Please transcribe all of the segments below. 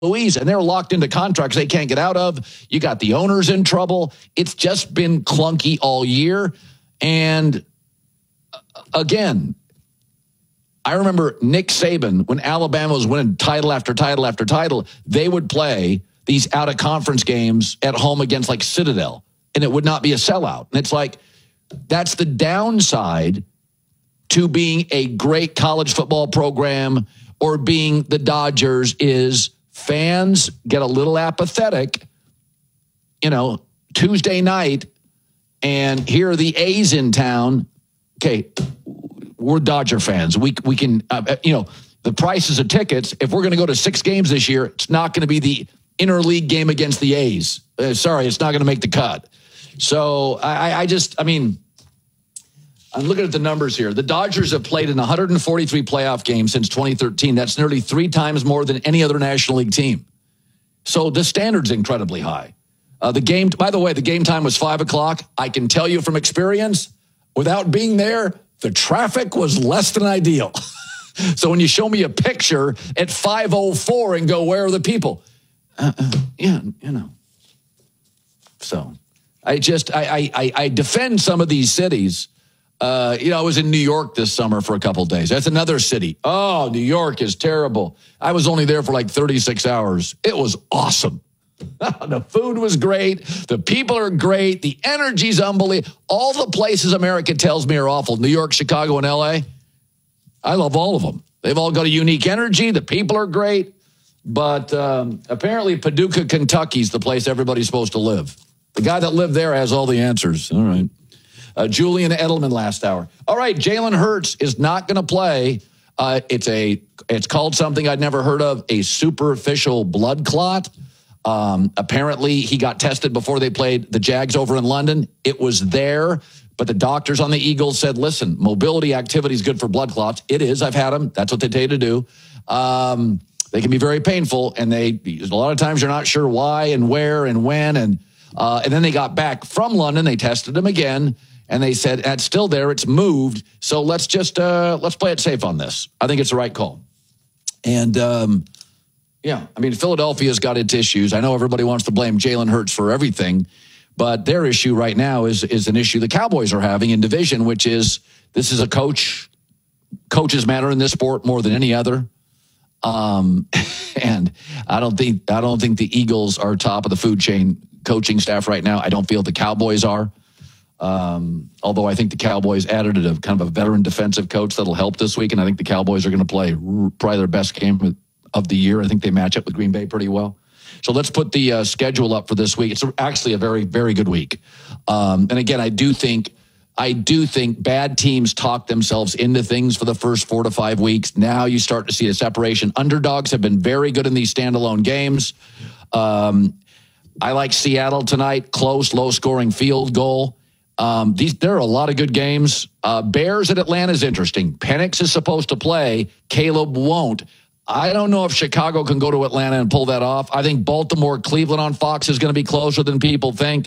Louise, and they're locked into contracts they can't get out of. You got the owners in trouble. It's just been clunky all year. And again, I remember Nick Saban, when Alabama was winning title after title after title, they would play these out-of-conference games at home against like Citadel, and it would not be a sellout. And it's like, that's the downside to being a great college football program or being the Dodgers is fans get a little apathetic, Tuesday night, and here are the A's in town. Okay, we're Dodger fans. We can, the prices of tickets, if we're going to go to 6 games this year, it's not going to be the interleague game against the A's. Sorry, it's not going to make the cut. So I'm looking at the numbers here. The Dodgers have played in 143 playoff games since 2013. That's nearly 3 times more than any other National League team. So the standard's incredibly high. By the way, the game time was 5 o'clock. I can tell you from experience, without being there, the traffic was less than ideal. So when you show me a picture at 5:04 and go, where are the people? So I defend some of these cities. I was in New York this summer for a couple of days. That's another city. Oh, New York is terrible. I was only there for like 36 hours. It was awesome. The food was great. The people are great. The energy's unbelievable. All the places America tells me are awful, New York, Chicago, and L.A., I love all of them. They've all got a unique energy. The people are great. But apparently Paducah, Kentucky's the place everybody's supposed to live. The guy that lived there has all the answers. All right. Julian Edelman last hour. All right, Jalen Hurts is not going to play. It's called something I'd never heard of, a superficial blood clot. Apparently, he got tested before they played the Jags over in London. It was there, but the doctors on the Eagles said, listen, mobility activity is good for blood clots. It is. I've had them. That's what they tell you to do. They can be very painful, and a lot of times you're not sure why and where and when. And then they got back from London. They tested him again. And they said, it's still there, it's moved. So let's play it safe on this. I think it's the right call. And, Philadelphia's got its issues. I know everybody wants to blame Jalen Hurts for everything, but their issue right now is an issue the Cowboys are having in division, which is this is a coaches matter in this sport more than any other. And I don't think the Eagles are top of the food chain coaching staff right now. I don't feel the Cowboys are. Although I think the Cowboys added a kind of a veteran defensive coach that'll help this week, and I think the Cowboys are going to play probably their best game of the year. I think they match up with Green Bay pretty well. So let's put the schedule up for this week. It's actually a very, very good week. And again, I do think bad teams talk themselves into things for the first 4 to 5 weeks. Now you start to see a separation. Underdogs have been very good in these standalone games. I like Seattle tonight, close, low-scoring field goal. There are a lot of good games. Bears at Atlanta is interesting. Penix is supposed to play. Caleb won't. I don't know if Chicago can go to Atlanta and pull that off. I think Baltimore, Cleveland on Fox is going to be closer than people think.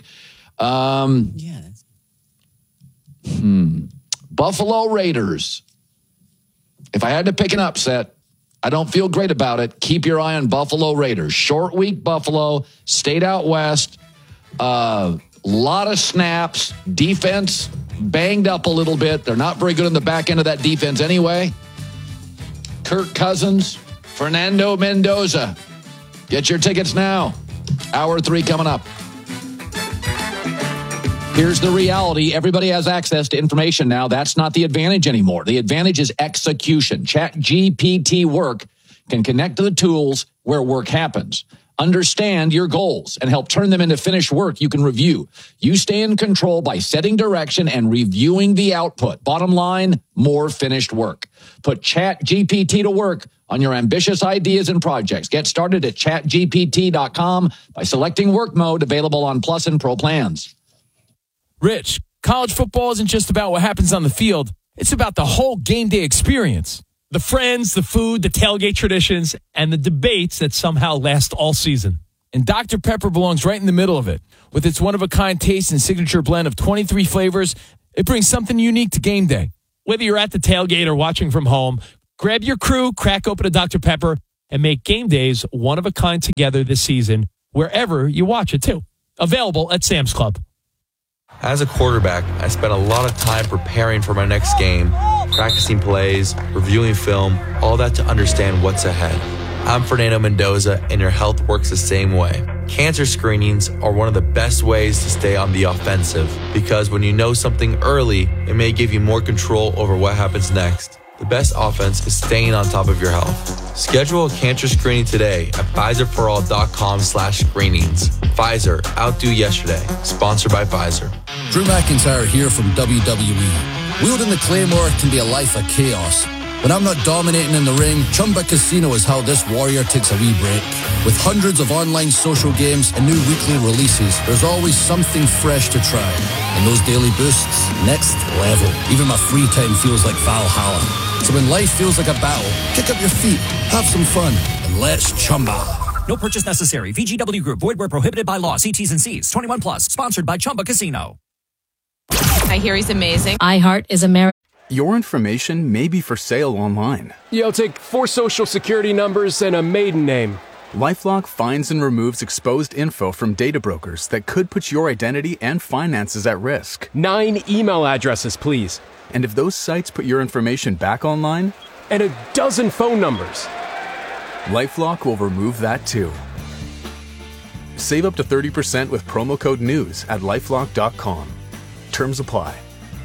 Buffalo Raiders. If I had to pick an upset, I don't feel great about it. Keep your eye on Buffalo Raiders. Short week Buffalo, stayed out west. Lot of snaps, defense banged up a little bit. They're not very good on the back end of that defense anyway. Kirk Cousins, Fernando Mendoza. Get your tickets now. Hour 3 coming up. Here's the reality. Everybody has access to information now. That's not the advantage anymore. The advantage is execution. ChatGPT Work can connect to the tools where work happens. Understand your goals and help turn them into finished work you can review. You stay in control by setting direction and reviewing the output. Bottom line, more finished work. Put ChatGPT to work on your ambitious ideas and projects. Get started at chatgpt.com by selecting work mode, available on Plus and Pro plans. Rich, college football isn't just about what happens on the field. It's about the whole game day experience. The friends, the food, the tailgate traditions, and the debates that somehow last all season. And Dr. Pepper belongs right in the middle of it. With its one-of-a-kind taste and signature blend of 23 flavors, it brings something unique to game day. Whether you're at the tailgate or watching from home, grab your crew, crack open a Dr. Pepper, and make game days one of a kind together this season, wherever you watch it too. Available at Sam's Club. As a quarterback, I spent a lot of time preparing for my next game, practicing plays, reviewing film, all that to understand what's ahead. I'm Fernando Mendoza, and your health works the same way. Cancer screenings are one of the best ways to stay on the offensive, because when you know something early, it may give you more control over what happens next. The best offense is staying on top of your health. Schedule a cancer screening today at PfizerForAll.com/screenings. Pfizer, outdo yesterday. Sponsored by Pfizer. Drew McIntyre here from WWE. Wielding the Claymore can be a life of chaos. When I'm not dominating in the ring, Chumba Casino is how this warrior takes a wee break. With hundreds of online social games and new weekly releases, there's always something fresh to try. And those daily boosts, next level. Even my free time feels like Valhalla. So when life feels like a battle, kick up your feet, have some fun, and let's Chumba. No purchase necessary. VGW Group. Void where prohibited by law. See T's and C's. 21 plus. Sponsored by Chumba Casino. I hear he's amazing. iHeart is America. Your information may be for sale online. I'll take 4 social security numbers and a maiden name. LifeLock finds and removes exposed info from data brokers that could put your identity and finances at risk. 9 email addresses, please. And if those sites put your information back online, and a dozen phone numbers. LifeLock will remove that too. Save up to 30% with promo code NEWS at LifeLock.com. Terms apply.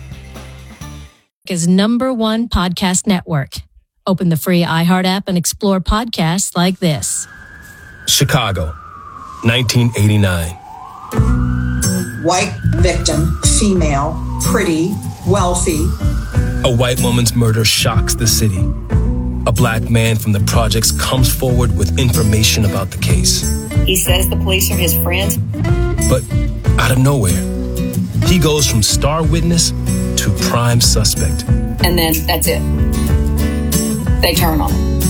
Is #1 podcast network. Open the free iHeart app and explore podcasts like this. Chicago, 1989. White victim, female, pretty, wealthy. A white woman's murder shocks the city. A black man from the projects comes forward with information about the case. He says the police are his friends. But out of nowhere, he goes from star witness to prime suspect. And then that's it. They turn on him.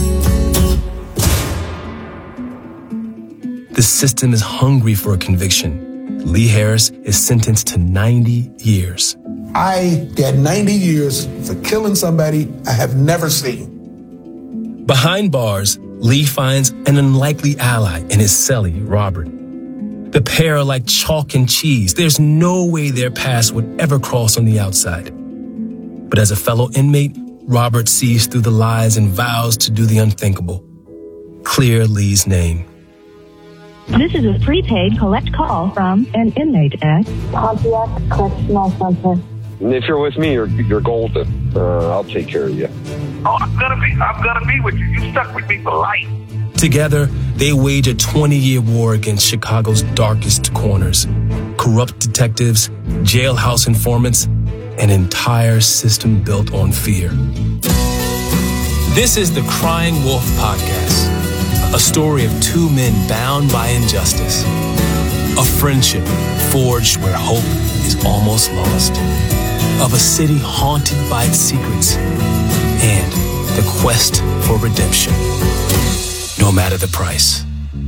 The system is hungry for a conviction. Lee Harris is sentenced to 90 years. I get 90 years for killing somebody I have never seen. Behind bars, Lee finds an unlikely ally in his cellie, Robert. The pair are like chalk and cheese. There's no way their paths would ever cross on the outside. But as a fellow inmate, Robert sees through the lies and vows to do the unthinkable. Clear Lee's name. This is a prepaid collect call from an inmate at Pontiac Correctional Center. If you're with me, you're golden. I'll take care of you. Oh, I'm gonna be with you. You stuck with me for life. Together, they wage a 20-year war against Chicago's darkest corners. Corrupt detectives, jailhouse informants, an entire system built on fear. This is the Crying Wolf Podcast, a story of 2 men bound by injustice, a friendship forged where hope is almost lost, of a city haunted by its secrets, and the quest for redemption, no matter the price.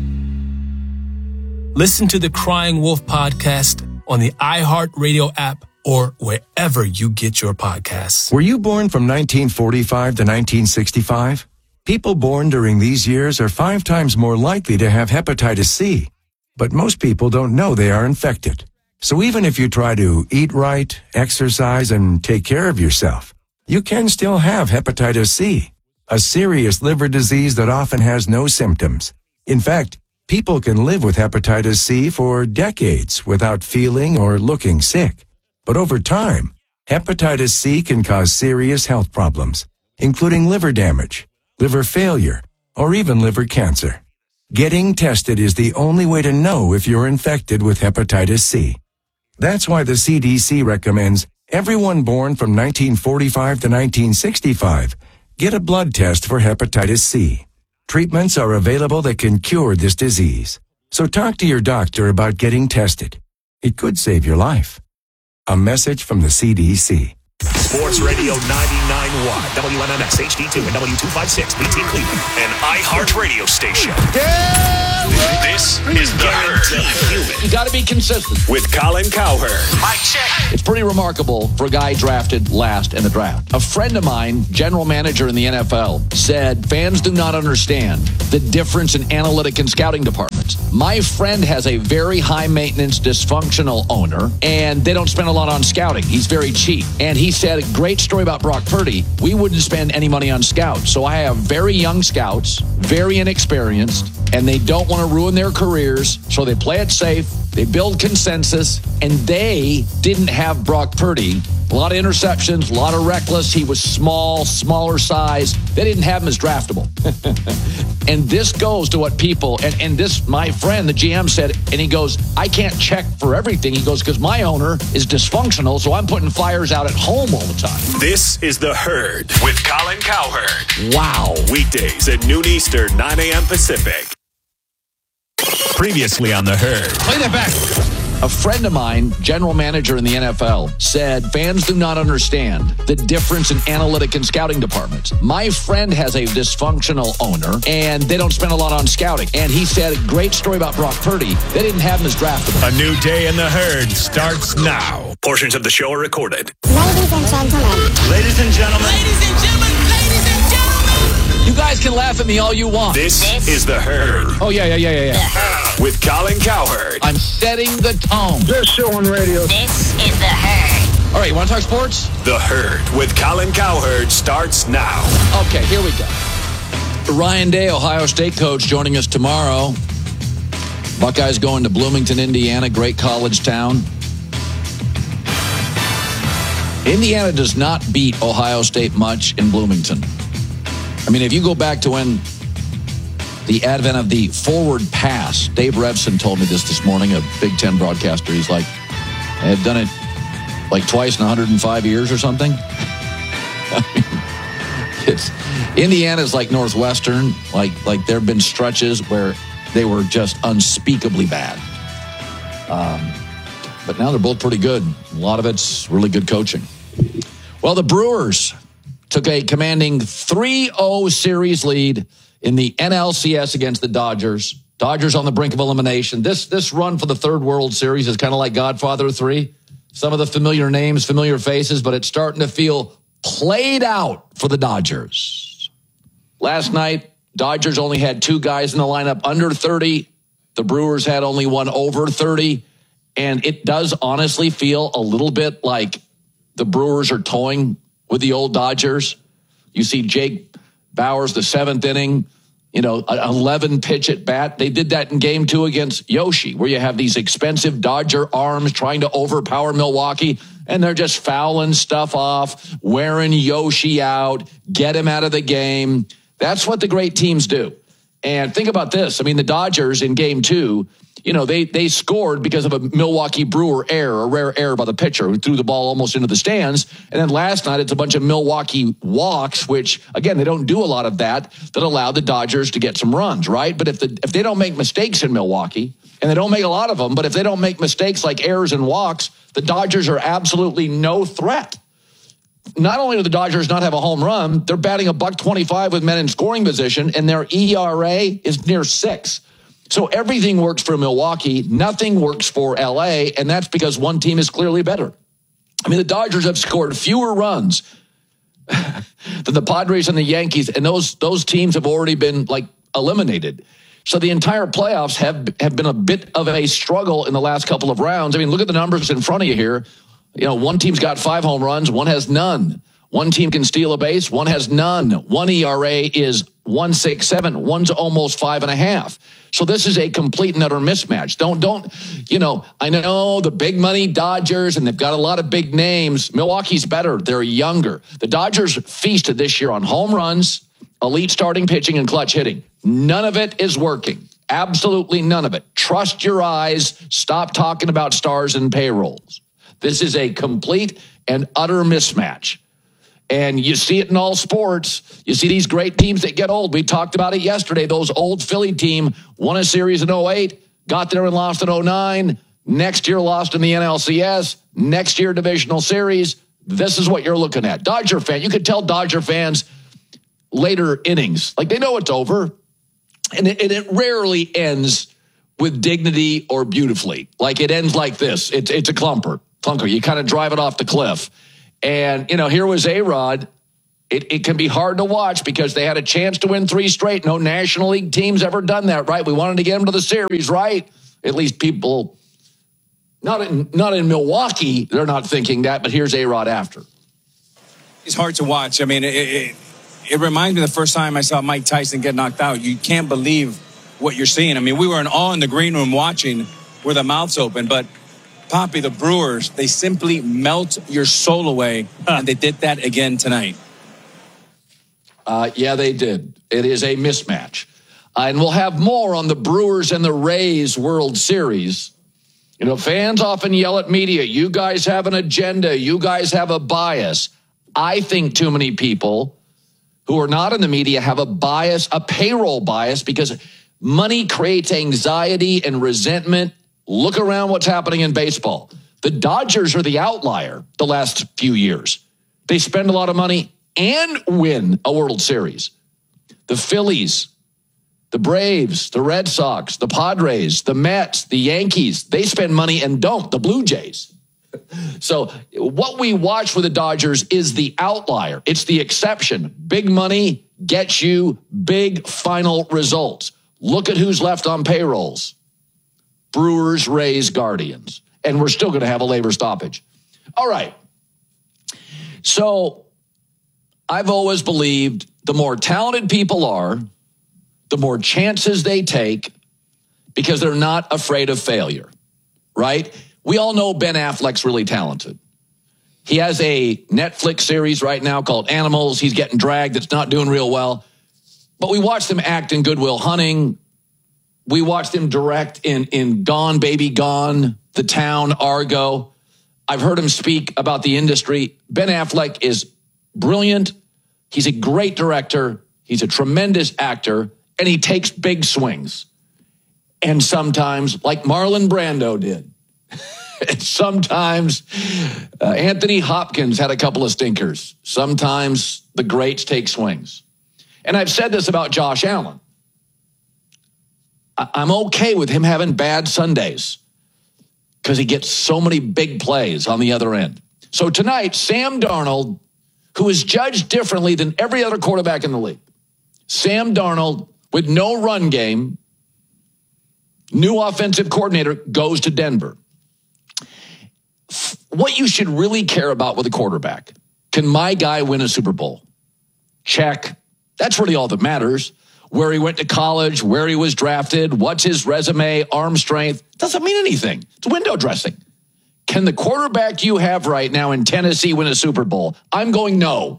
Listen to the Crying Wolf Podcast on the iHeartRadio app or wherever you get your podcasts. Were you born from 1945 to 1965? People born during these years are 5 times more likely to have hepatitis C. But most people don't know they are infected. So even if you try to eat right, exercise, and take care of yourself, you can still have hepatitis C, a serious liver disease that often has no symptoms. In fact, people can live with hepatitis C for decades without feeling or looking sick. But over time, hepatitis C can cause serious health problems, including liver damage, liver failure, or even liver cancer. Getting tested is the only way to know if you're infected with hepatitis C. That's why the CDC recommends everyone born from 1945 to 1965 get a blood test for hepatitis C. Treatments are available that can cure this disease. So talk to your doctor about getting tested. It could save your life. A message from the CDC. Sports Radio 99.1, WMMS HD2 and W256, BT Cleveland, an iHeart radio station. Yeah, This is the Herd. You got to be consistent. With Colin Cowherd. Mic check. It's pretty remarkable for a guy drafted last in the draft. A friend of mine, general manager in the NFL, said fans do not understand the difference in analytic and scouting departments. My friend has a very high-maintenance, dysfunctional owner, and they don't spend a lot on scouting. He's very cheap. And he said a great story about Brock Purdy. We wouldn't spend any money on scouts. So I have very young scouts, very inexperienced, and they don't want to ruin their careers, so they play it safe. They build consensus, and they didn't have Brock Purdy. A lot of interceptions, a lot of reckless. He was small, smaller size. They didn't have him as draftable. And this goes to what people, and this, my friend, the GM said, and he goes, I can't check for everything. He goes, because my owner is dysfunctional, so I'm putting fires out at home all the time. This is The Herd with Colin Cowherd. Wow. Weekdays at noon Eastern, 9 a.m. Pacific. Previously on The Herd. Play that back. A friend of mine, general manager in the NFL, said fans do not understand the difference in analytic and scouting departments. My friend has a dysfunctional owner, and they don't spend a lot on scouting. And he said a great story about Brock Purdy. They didn't have him as draftable. A new day in The Herd starts now. Portions of the show are recorded. Ladies and gentlemen. Ladies and gentlemen. Ladies and gentlemen. Ladies and gentlemen. You guys can laugh at me all you want. This is The Herd. Oh, yeah. With Colin Cowherd. I'm setting the tone. This show on radio. This is The Herd. All right, you want to talk sports? The Herd with Colin Cowherd starts now. Okay, here we go. Ryan Day, Ohio State coach, joining us tomorrow. Buckeyes going to Bloomington, Indiana, great college town. Indiana does not beat Ohio State much in Bloomington. I mean, if you go back to when the advent of the forward pass, Dave Revson told me this morning, a Big Ten broadcaster. He's like, I had done it like twice in 105 years or something. I mean, Indiana's like Northwestern. Like there have been stretches where they were just unspeakably bad. But now they're both pretty good. A lot of it's really good coaching. Well, the Brewers took a commanding 3-0 series lead in the NLCS against the Dodgers. Dodgers on the brink of elimination. This run for the third World Series is kind of like Godfather 3. Some of the familiar names, familiar faces, but it's starting to feel played out for the Dodgers. Last night, Dodgers only had 2 guys in the lineup under 30. The Brewers had only one over 30. And it does honestly feel a little bit like the Brewers are toying with the old Dodgers. You see Jake Bauers, the 7th inning, an 11-pitch at bat. They did that in Game 2 against Yoshi, where you have these expensive Dodger arms trying to overpower Milwaukee, and they're just fouling stuff off, wearing Yoshi out, get him out of the game. That's what the great teams do. And think about this. I mean, the Dodgers in Game 2, they scored because of a Milwaukee Brewer error, a rare error by the pitcher who threw the ball almost into the stands. And then last night, it's a bunch of Milwaukee walks, which, again, they don't do a lot of that allowed the Dodgers to get some runs, right? But if they don't make mistakes in Milwaukee, and they don't make a lot of them, but if they don't make mistakes like errors and walks, the Dodgers are absolutely no threat. Not only do the Dodgers not have a home run, they're batting $125 with men in scoring position, and their ERA is near 6. So everything works for Milwaukee. Nothing works for LA, and that's because one team is clearly better. I mean, the Dodgers have scored fewer runs than the Padres and the Yankees, and those teams have already been eliminated. So the entire playoffs have been a bit of a struggle in the last couple of rounds. I mean, look at the numbers in front of you here. One team's got 5 home runs, one has none. One team can steal a base, one has none. One ERA is 1.67, one's almost 5.5. So this is a complete and utter mismatch. I know the big money Dodgers, and they've got a lot of big names. Milwaukee's better. They're younger. The Dodgers feasted this year on home runs, elite starting pitching, and clutch hitting. None of it is working. Absolutely none of it. Trust your eyes. Stop talking about stars and payrolls. This is a complete and utter mismatch. And you see it in all sports. You see these great teams that get old. We talked about it yesterday. Those old Philly team won a series in 2008, got there and lost in 2009. Next year lost in the NLCS. Next year divisional series. This is what you're looking at. Dodger fan, you could tell Dodger fans later innings, they know it's over. And it rarely ends with dignity or beautifully. Like it ends like this. It's a clunker. You kind of drive it off the cliff. And, here was A-Rod. It can be hard to watch because they had a chance to win 3 straight. No National League team's ever done that, right? We wanted to get them to the series, right? At least people, not in Milwaukee, they're not thinking that, but here's A-Rod after. It's hard to watch. I mean, it reminds me of the first time I saw Mike Tyson get knocked out. You can't believe what you're seeing. I mean, we were in awe in the green room watching with our mouths open, but Poppy, the Brewers, they simply melt your soul away, and they did that again tonight. Yeah, they did. It is a mismatch. And we'll have more on the Brewers and the Rays World Series. Fans often yell at media, you guys have an agenda, you guys have a bias. I think too many people who are not in the media have a bias, a payroll bias, because money creates anxiety and resentment. Look around what's happening in baseball. The Dodgers are the outlier the last few years. They spend a lot of money and win a World Series. The Phillies, the Braves, the Red Sox, the Padres, the Mets, the Yankees, they spend money and don't. The Blue Jays. So what we watch with the Dodgers is the outlier. It's the exception. Big money gets you big final results. Look at who's left on payrolls. Brewers, Rays, Guardians. And we're still going to have a labor stoppage. All right. So I've always believed the more talented people are, the more chances they take because they're not afraid of failure, right? We all know Ben Affleck's really talented. He has a Netflix series right now called Animals. He's getting dragged. It's not doing real well. But we watched him act in Good Will Hunting. We watched him direct in Gone, Baby Gone, The Town, Argo. I've heard him speak about the industry. Ben Affleck is brilliant. He's a great director. He's a tremendous actor, and he takes big swings. And sometimes, like Marlon Brando did, and sometimes Anthony Hopkins had a couple of stinkers. Sometimes the greats take swings. And I've said this about Josh Allen. I'm okay with him having bad Sundays because he gets so many big plays on the other end. So tonight, Sam Darnold, who is judged differently than every other quarterback in the league. Sam Darnold, with no run game, new offensive coordinator, goes to Denver. What you should really care about with a quarterback, can my guy win a Super Bowl? Check. That's really all that matters. Where he went to college, where he was drafted, what's his resume, arm strength, doesn't mean anything. It's window dressing. Can the quarterback you have right now in Tennessee win a Super Bowl? I'm going no.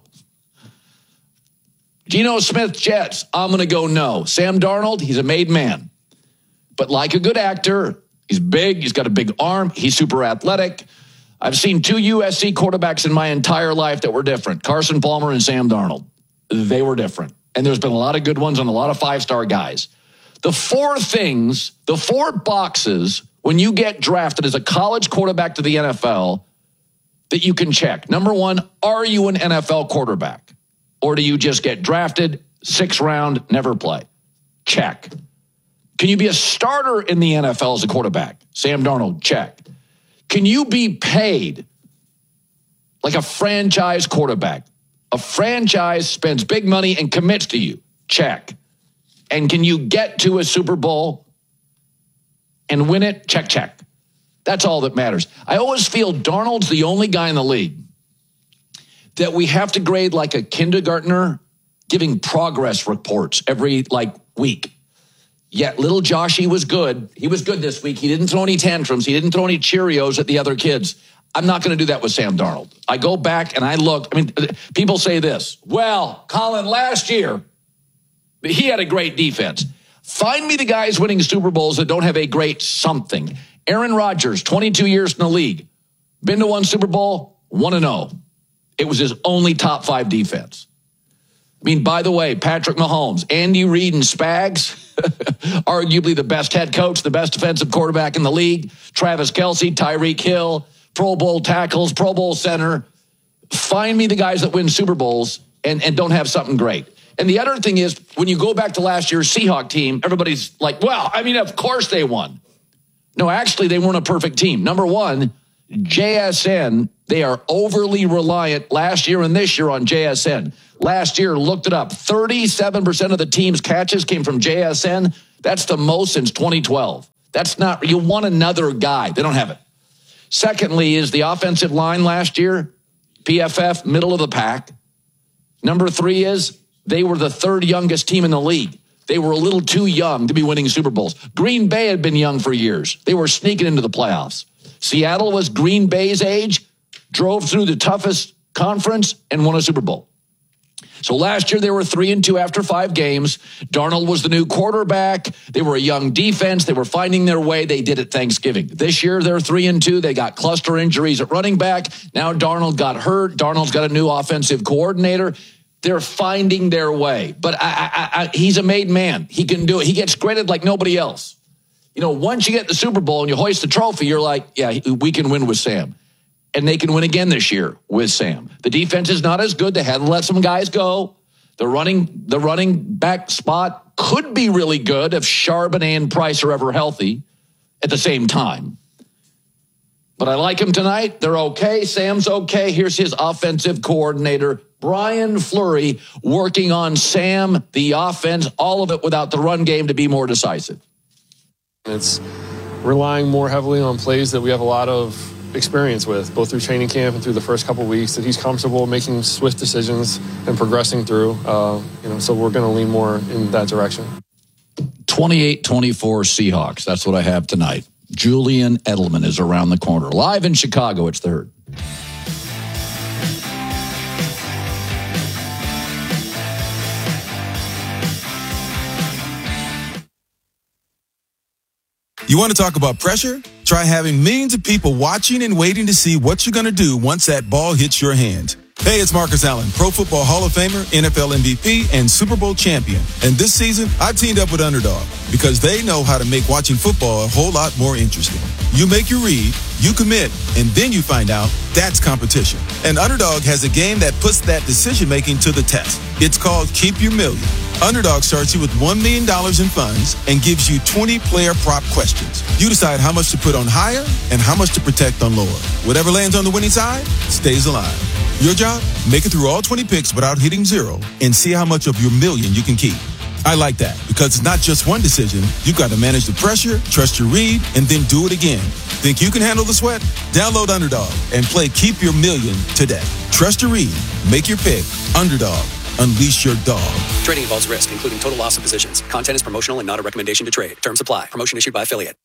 Geno Smith, Jets, I'm going to go no. Sam Darnold, he's a made man. But like a good actor, he's big, he's got a big arm, he's super athletic. I've seen 2 USC quarterbacks in my entire life that were different. Carson Palmer and Sam Darnold. They were different. And there's been a lot of good ones and a lot of 5-star guys. The 4 things, the 4 boxes when you get drafted as a college quarterback to the NFL that you can check. Number 1, are you an NFL quarterback? Or do you just get drafted, 6th round, never play? Check. Can you be a starter in the NFL as a quarterback? Sam Darnold, check. Can you be paid like a franchise quarterback? A franchise spends big money and commits to you. Check. And can you get to a Super Bowl and win it? Check, check. That's all that matters. I always feel Darnold's the only guy in the league that we have to grade like a kindergartner giving progress reports every week. Yet little Joshy was good. He was good this week. He didn't throw any tantrums. He didn't throw any Cheerios at the other kids. I'm not going to do that with Sam Darnold. I go back and I look. I mean, people say this. Well, Colin, last year, he had a great defense. Find me the guys winning Super Bowls that don't have a great something. Aaron Rodgers, 22 years in the league. Been to 1 Super Bowl, 1-0. It was his only top 5 defense. I mean, by the way, Patrick Mahomes, Andy Reid and Spags, arguably the best head coach, the best defensive quarterback in the league. Travis Kelce, Tyreek Hill, Pro Bowl tackles, Pro Bowl center. Find me the guys that win Super Bowls and don't have something great. And the other thing is, when you go back to last year's Seahawks team, everybody's like, well, I mean, of course they won. No, actually, they weren't a perfect team. Number one, JSN, they are overly reliant last year and this year on JSN. Last year, looked it up, 37% of the team's catches came from JSN. That's the most since 2012. That's not, you want another guy. They don't have it. Secondly is the offensive line last year, PFF, middle of the pack. Number three is they were the third youngest team in the league. They were a little too young to be winning Super Bowls. Green Bay had been young for years. They were sneaking into the playoffs. Seattle was Green Bay's age, drove through the toughest conference, and won a Super Bowl. So last year they were 3-2 after 5 games. Darnold was the new quarterback. They were a young defense. They were finding their way. They did it Thanksgiving. This year they're 3-2. They got cluster injuries at running back. Now Darnold got hurt. Darnold's got a new offensive coordinator. They're finding their way. But he's a made man. He can do it. He gets credit like nobody else. You know, once you get the Super Bowl and you hoist the trophy, you're like, yeah, we can win with Sam. And they can win again this year with Sam. The defense is not as good. They had to let some guys go. The running back spot could be really good if Charbonnet and Price are ever healthy at the same time. But I like him tonight. They're okay. Sam's okay. Here's his offensive coordinator, Brian Fleury, working on Sam, the offense, all of it without the run game to be more decisive. It's relying more heavily on plays that we have a lot of experience with, both through training camp and through the first couple of weeks, that he's comfortable making swift decisions and progressing through. So we're going to lean more in that direction. 28-24 Seahawks. That's what I have tonight. Julian Edelman is around the corner. Live in Chicago, it's the Herd. You want to talk about pressure? Try having millions of people watching and waiting to see what you're going to do once that ball hits your hand. Hey, it's Marcus Allen, Pro Football Hall of Famer, NFL MVP, and Super Bowl champion. And this season, I teamed up with Underdog because they know how to make watching football a whole lot more interesting. You make your read, you commit, and then you find out that's competition. And Underdog has a game that puts that decision-making to the test. It's called Keep Your Million. Underdog starts you with $1 million in funds and gives you 20 player prop questions. You decide how much to put on higher and how much to protect on lower. Whatever lands on the winning side stays alive. Your job? Make it through all 20 picks without hitting zero and see how much of your million you can keep. I like that because it's not just one decision. You've got to manage the pressure, trust your read, and then do it again. Think you can handle the sweat? Download Underdog and play Keep Your Million today. Trust your read. Make your pick. Underdog. Unleash your dog. Trading involves risk, including total loss of positions. Content is promotional and not a recommendation to trade. Terms apply. Promotion issued by affiliate.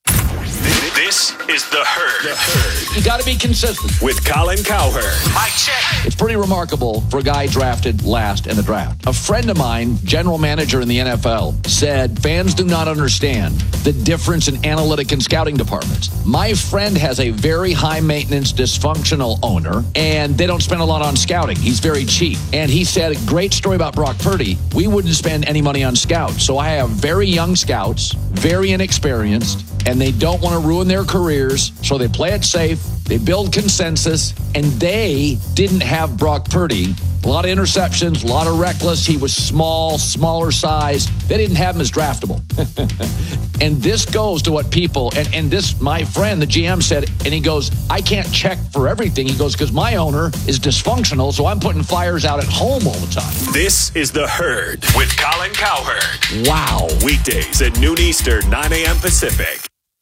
This is The Herd. You got to be consistent. With Colin Cowherd. Mic check. It's pretty remarkable for a guy drafted last in the draft. A friend of mine, general manager in the NFL, said fans do not understand the difference in analytic and scouting departments. My friend has a very high-maintenance, dysfunctional owner, and they don't spend a lot on scouting. He's very cheap. And he said, a great story about Brock Purdy, we wouldn't spend any money on scouts. So I have very young scouts, very inexperienced, and they don't want to ruin their careers, so they play it safe, they build consensus, and they didn't have Brock Purdy. A lot of interceptions, a lot of reckless. He was small, smaller size. They didn't have him as draftable. And this goes to what people, and this, my friend, the GM said, and he goes, I can't check for everything. He goes, because my owner is dysfunctional, so I'm putting fires out at home all the time. This is The Herd with Colin Cowherd. Wow. Weekdays at noon Eastern, 9 a.m. Pacific.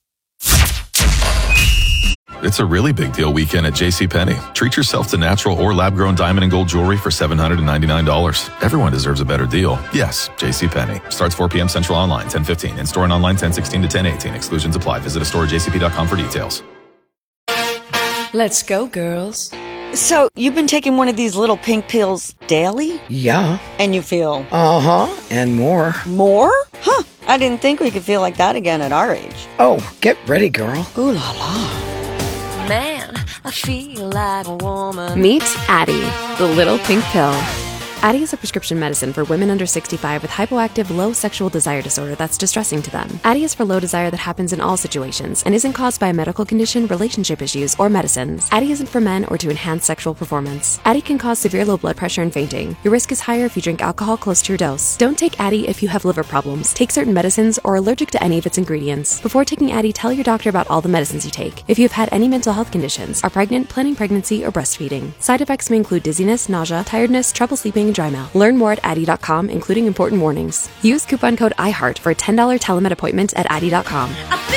It's a really big deal weekend at JCPenney. Treat yourself to natural or lab-grown diamond and gold jewelry for $799. Everyone deserves a better deal. Yes, JCPenney. Starts 4 p.m. Central online, 10:15. In-store and online, 10:16 to 10:18. Exclusions apply. Visit a store at jcp.com for details. Let's go, girls. So, you've been taking one of these little pink pills daily? Yeah. And you feel? Uh-huh, and more. More? Huh, I didn't think we could feel like that again at our age. Oh, get ready, girl. Ooh la la. Man, I feel like a woman. Meet Addie, the little pink pill. Addyi is a prescription medicine for women under 65 with hypoactive low sexual desire disorder that's distressing to them. Addyi is for low desire that happens in all situations and isn't caused by a medical condition, relationship issues, or medicines. Addyi isn't for men or to enhance sexual performance. Addyi can cause severe low blood pressure and fainting. Your risk is higher if you drink alcohol close to your dose. Don't take Addyi if you have liver problems, take certain medicines, or are allergic to any of its ingredients. Before taking Addyi, tell your doctor about all the medicines you take. If you have had any mental health conditions, are pregnant, planning pregnancy, or breastfeeding. Side effects may include dizziness, nausea, tiredness, trouble sleeping, and dry mouth. Learn more at Addyi.com, including important warnings. Use coupon code IHEART for a $10 telemed appointment at Addyi.com.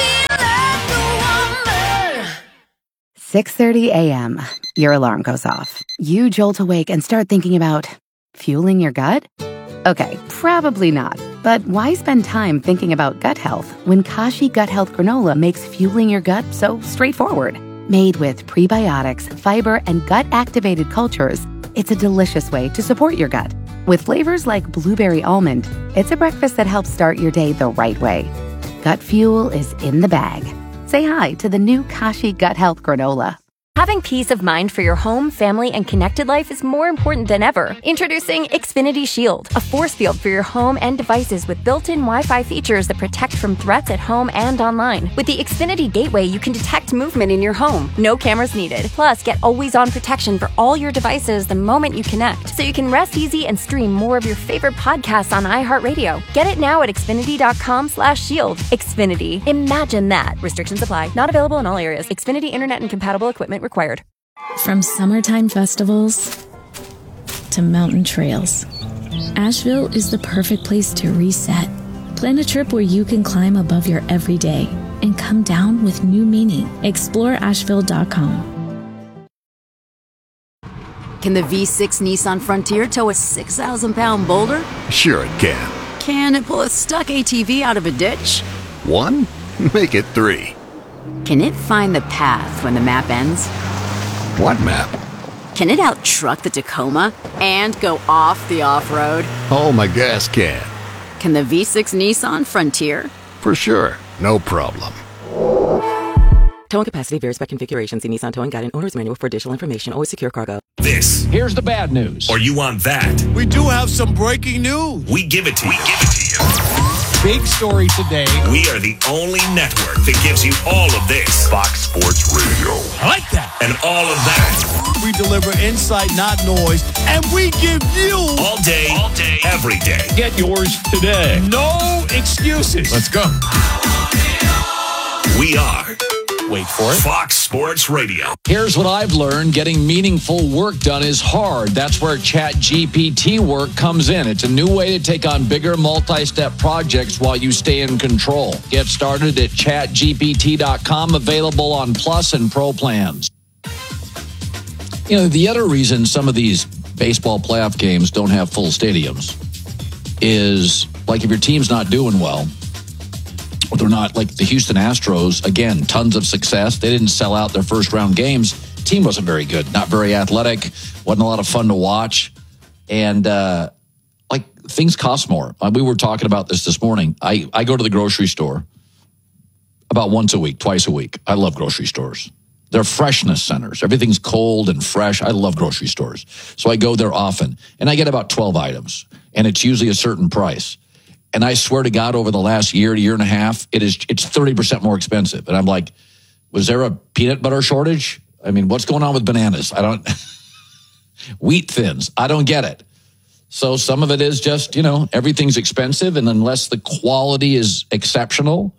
6:30 a.m. Your alarm goes off. You jolt awake and start thinking about fueling your gut? Okay, probably not. But why spend time thinking about gut health when Kashi Gut Health Granola makes fueling your gut so straightforward? Made with prebiotics, fiber, and gut-activated cultures, it's a delicious way to support your gut. With flavors like blueberry almond, it's a breakfast that helps start your day the right way. Gut fuel is in the bag. Say hi to the new Kashi Gut Health Granola. Having peace of mind for your home, family, and connected life is more important than ever. Introducing Xfinity Shield, a force field for your home and devices with built-in Wi-Fi features that protect from threats at home and online. With the Xfinity Gateway, you can detect movement in your home. No cameras needed. Plus, get always-on protection for all your devices the moment you connect, so you can rest easy and stream more of your favorite podcasts on iHeartRadio. Get it now at Xfinity.com/shield. Xfinity. Imagine that. Restrictions apply. Not available in all areas. Xfinity Internet and compatible equipment required. From summertime festivals to mountain trails, Asheville is the perfect place to reset. Plan a trip where you can climb above your everyday and come down with new meaning. Explore Asheville.com. Can the V6 Nissan Frontier tow a 6,000-pound boulder? Sure it can. Can it pull a stuck ATV out of a ditch? 1? Make it 3. Can it find the path when the map ends? What map? Can it out-truck the Tacoma and go off the off-road? Oh, my gas can. Can the V6 Nissan Frontier? For sure. No problem. Towing capacity varies by configuration. See Nissan Towing Guide and Owner's Manual for additional information. Always secure cargo. This. Here's the bad news. Or you want that. We do have some breaking news. We give it to you. Big story today. We are the only network that gives you all of this. Fox Sports Radio. I like that. And all of that. We deliver insight, not noise. And we give you all day, every day. Get yours today. No excuses. Let's go. We are. Wait for it. Fox Sports Radio. Here's what I've learned. Getting meaningful work done is hard. That's where ChatGPT work comes in. It's a new way to take on bigger multi-step projects while you stay in control. Get started at chatgpt.com, available on Plus and Pro plans. You know, the other reason some of these baseball playoff games don't have full stadiums is, like, if your team's not doing well, or they're not, like the Houston Astros, again, tons of success. They didn't sell out their first round games. Team wasn't very good, not very athletic, wasn't a lot of fun to watch. And things cost more. We were talking about this morning. I go to the grocery store about once a week, twice a week. I love grocery stores. They're freshness centers. Everything's cold and fresh. I love grocery stores. So I go there often. And I get about 12 items. And it's usually a certain price. And I swear to God, over the last year and a half, it's 30% more expensive. And I'm like, was there a peanut butter shortage? I mean, what's going on with bananas? Wheat thins. I don't get it. So some of it is just, everything's expensive. And unless the quality is exceptional,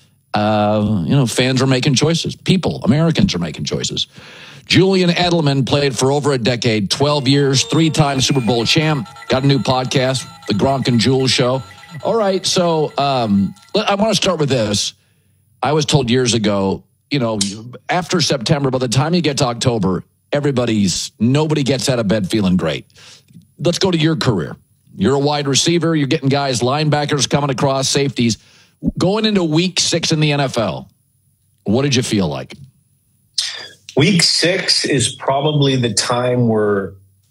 fans are making choices. Americans are making choices. Julian Edelman played for over a decade, 12 years, 3-time Super Bowl champ. Got a new podcast, The Gronk and Jules Show. All right, so I want to start with this. I was told years ago, after September, by the time you get to October, nobody gets out of bed feeling great. Let's go to your career. You're a wide receiver. You're getting guys, linebackers coming across, safeties. Going into week 6 in the NFL, what did you feel like? Week 6 is probably the time where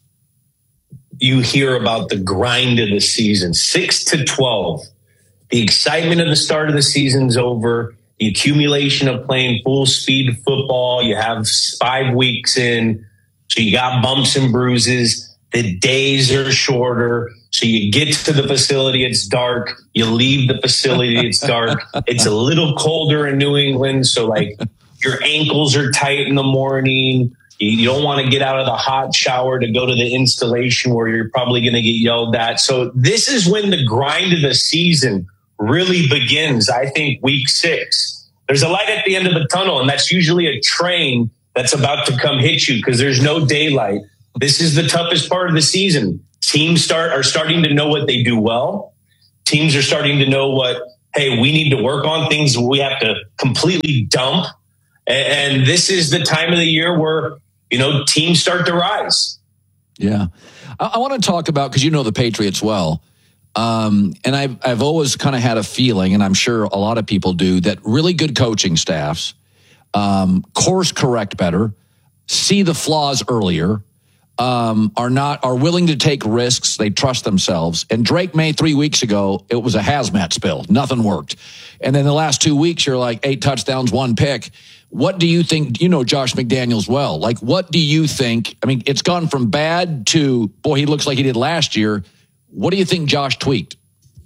you hear about the grind of the season. 6 to 12. The excitement of the start of the season's over. The accumulation of playing full speed football. You have 5 weeks in, so you got bumps and bruises. The days are shorter. So you get to the facility, it's dark. You leave the facility, it's dark. It's a little colder in New England. So like your ankles are tight in the morning. You don't want to get out of the hot shower to go to the installation where you're probably going to get yelled at. So this is when the grind of the season really begins. I think week 6, there's a light at the end of the tunnel, and that's usually a train that's about to come hit you because there's no daylight. This is the toughest part of the season. Teams are starting to know what they do well. Teams are starting to know what, hey, we need to work on things we have to completely dump. And this is the time of the year where, teams start to rise. Yeah. I want to talk about, because you know the Patriots well, and I've always kind of had a feeling, and I'm sure a lot of people do, that really good coaching staffs course correct better, see the flaws earlier, are willing to take risks. They trust themselves. And Drake May 3 weeks ago, it was a hazmat spill. Nothing worked. And then the last 2 weeks, you're like 8 touchdowns, 1 pick. What do you think? You know Josh McDaniels well. Like, what do you think? I mean, it's gone from bad to, boy, he looks like he did last year. What do you think Josh tweaked?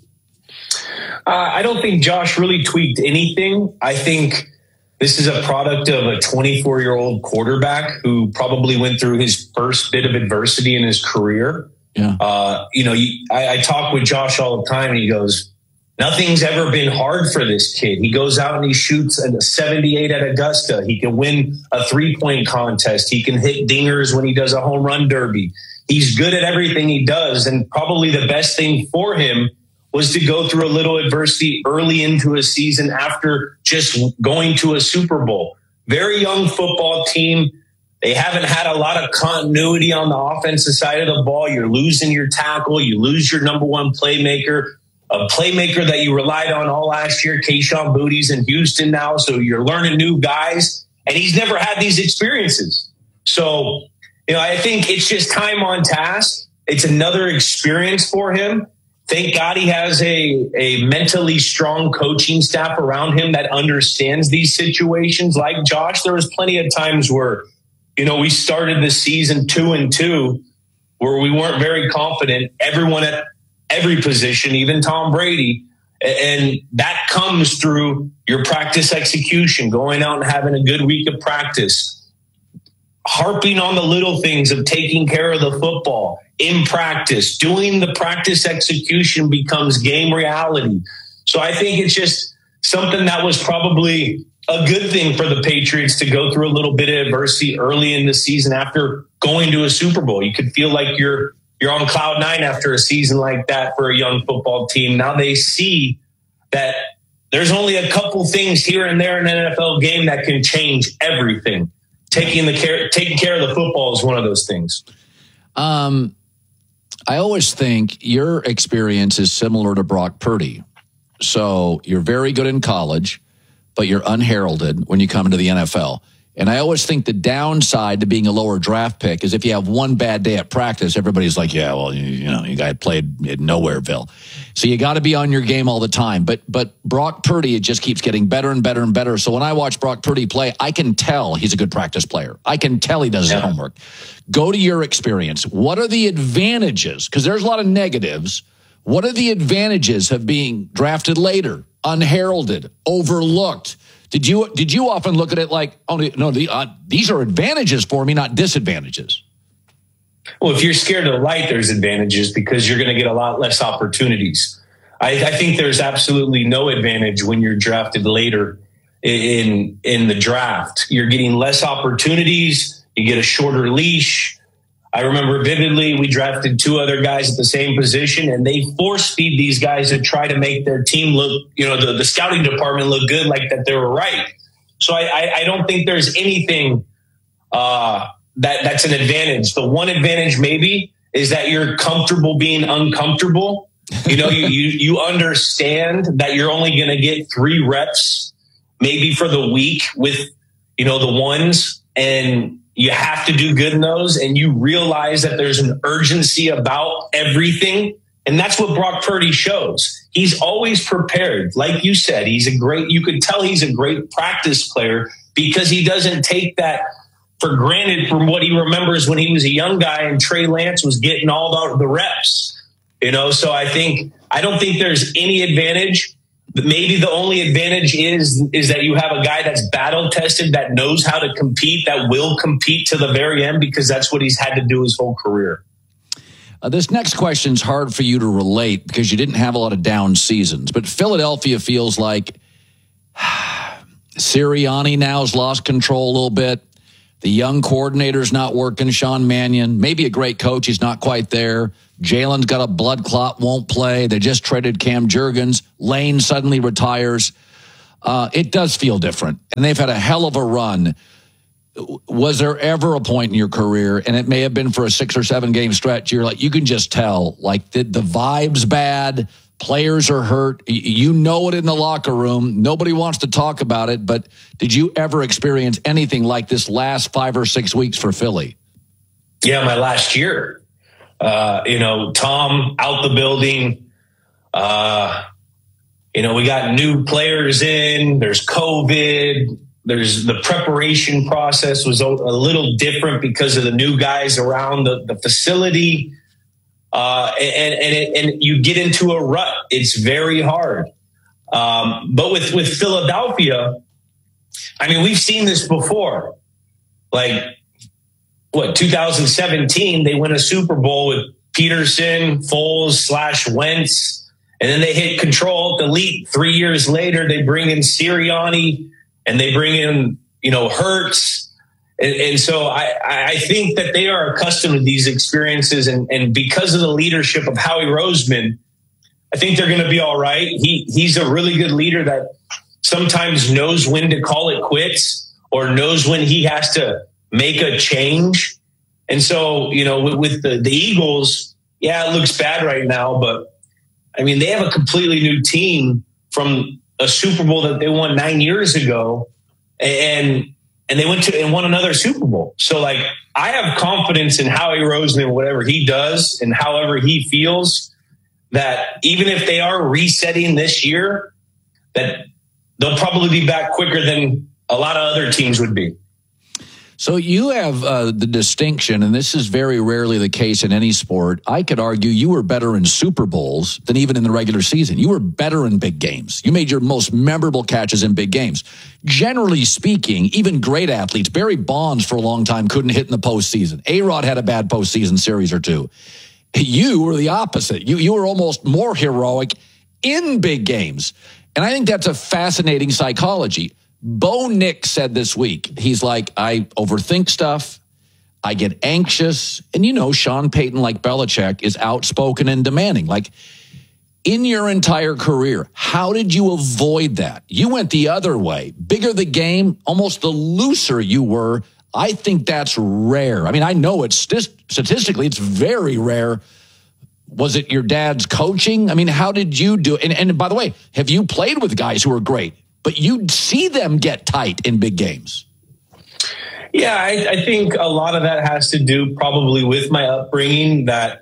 I don't think Josh really tweaked anything. I think this is a product of a 24-year-old quarterback who probably went through his first bit of adversity in his career. Yeah. I talk with Josh all the time, and he goes, nothing's ever been hard for this kid. He goes out and he shoots a 78 at Augusta. He can win a 3-point contest. He can hit dingers when he does a home run derby. He's good at everything he does. And probably the best thing for him was to go through a little adversity early into a season after just going to a Super Bowl. Very young football team. They haven't had a lot of continuity on the offensive side of the ball. You're losing your tackle. You lose your number one playmaker. A playmaker that you relied on all last year, Kayshon Boutte's in Houston now, so you're learning new guys, and he's never had these experiences. So, I think it's just time on task. It's another experience for him. Thank God he has a mentally strong coaching staff around him that understands these situations. Like Josh, there was plenty of times where, we started the season 2-2, where we weren't very confident. Everyone at every position, even Tom Brady. And that comes through your practice execution, going out and having a good week of practice, harping on the little things of taking care of the football in practice, doing the practice execution becomes game reality. So I think it's just something that was probably a good thing for the Patriots to go through a little bit of adversity early in the season after going to a Super Bowl. You could feel like you're on cloud 9 after a season like that for a young football team. Now they see that there's only a couple things here and there in an NFL game that can change everything. Taking care of the football is one of those things. I always think your experience is similar to Brock Purdy. So you're very good in college, but you're unheralded when you come into the NFL. And I always think the downside to being a lower draft pick is if you have one bad day at practice, everybody's like, yeah, well, you guys played in Nowhereville. So you got to be on your game all the time. But Brock Purdy, it just keeps getting better and better and better. So when I watch Brock Purdy play, I can tell he's a good practice player. I can tell he does his homework. Go to your experience. What are the advantages? Because there's a lot of negatives. What are the advantages of being drafted later, unheralded, overlooked? Did you often look at it like, oh, no, these are advantages for me, not disadvantages? Well, if you're scared of the light, there's advantages because you're going to get a lot less opportunities. I think there's absolutely no advantage when you're drafted later in the draft. You're getting less opportunities. You get a shorter leash. I remember vividly, we drafted 2 other guys at the same position, and they force feed these guys to try to make their team look, the scouting department look good, like that they were right. So I don't think there's anything that's an advantage. The one advantage maybe is that you're comfortable being uncomfortable. You understand that you're only going to get 3 reps, maybe for the week with, the ones, and you have to do good in those, and you realize that there's an urgency about everything. And that's what Brock Purdy shows. He's always prepared. Like you said, you could tell he's a great practice player because he doesn't take that for granted from what he remembers when he was a young guy and Trey Lance was getting all the reps. So I don't think there's any advantage. Maybe the only advantage is that you have a guy that's battle tested, that knows how to compete, that will compete to the very end, because that's what he's had to do his whole career. This next question is hard for you to relate because you didn't have a lot of down seasons, but Philadelphia feels like Sirianni now has lost control a little bit. The young coordinator's not working, Sean Mannion. Maybe a great coach, he's not quite there. Jalen's got a blood clot, won't play. They just traded Cam Jurgens. Lane suddenly retires. It does feel different, and they've had a hell of a run. Was there ever a point in your career, and it may have been for a 6 or 7 game stretch, you're like, you can just tell, like, the vibe's bad, players are hurt, you know it in the locker room, nobody wants to talk about it, but did you ever experience anything like this last 5 or 6 weeks for Philly? Yeah, my last year. Tom out the building. We got new players in. There's COVID. There's the preparation process was a little different because of the new guys around the facility. And you get into a rut. It's very hard. But with Philadelphia, we've seen this before. 2017, they win a Super Bowl with Peterson, Foles / Wentz, and then they hit control at the elite. 3 years later, they bring in Sirianni and they bring in, Hurts. And so I think that they are accustomed to these experiences. And because of the leadership of Howie Roseman, I think they're going to be all right. He's a really good leader that sometimes knows when to call it quits or knows when he has to make a change. And so, with the Eagles, yeah, it looks bad right now, but they have a completely new team from a Super Bowl that they won 9 years ago, and they went and won another Super Bowl. So I have confidence in Howie Roseman, whatever he does and however he feels, that even if they are resetting this year, that they'll probably be back quicker than a lot of other teams would be. So you have the distinction, and this is very rarely the case in any sport. I could argue you were better in Super Bowls than even in the regular season. You were better in big games. You made your most memorable catches in big games. Generally speaking, even great athletes, Barry Bonds for a long time couldn't hit in the postseason. A-Rod had a bad postseason series or two. You were the opposite. You were almost more heroic in big games. And I think that's a fascinating psychology. Bo Nick said this week, he's like, I overthink stuff. I get anxious. And Sean Payton, like Belichick, is outspoken and demanding. In your entire career, how did you avoid that? You went the other way. Bigger the game, almost the looser you were. I think that's rare. I know it's statistically, it's very rare. Was it your dad's coaching? How did you do it? And by the way, have you played with guys who are great? But you'd see them get tight in big games. Yeah, I think a lot of that has to do probably with my upbringing, that,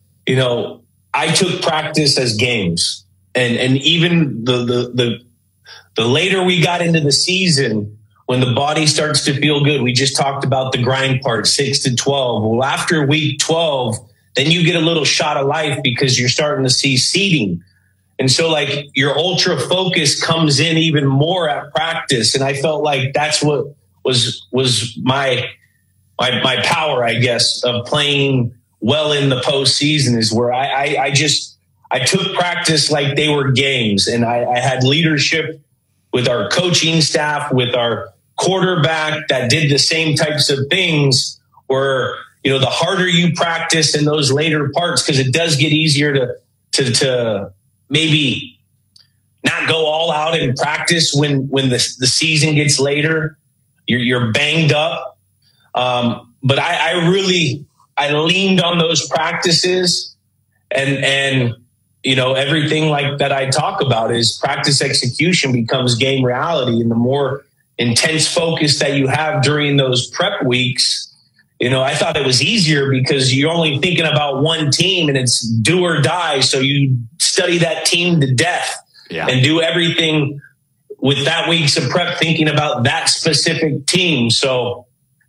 I took practice as games. And even the later we got into the season, when the body starts to feel good, we just talked about the grind part, 6 to 12. Well, after week 12, then you get a little shot of life because you're starting to see seeding. And so your ultra focus comes in even more at practice. And I felt like that's what was my power, I guess, of playing well in the postseason, is where I took practice like they were games. And I had leadership with our coaching staff, with our quarterback that did the same types of things, where, the harder you practice in those later parts, because it does get easier to maybe not go all out in practice when the season gets later. You're banged up. But I leaned on those practices, and everything like that I talk about is practice execution becomes game reality. And the more intense focus that you have during those prep weeks, I thought it was easier because you're only thinking about one team and it's do or die. So you study that team to death and do everything with that week's of prep thinking about that specific team. So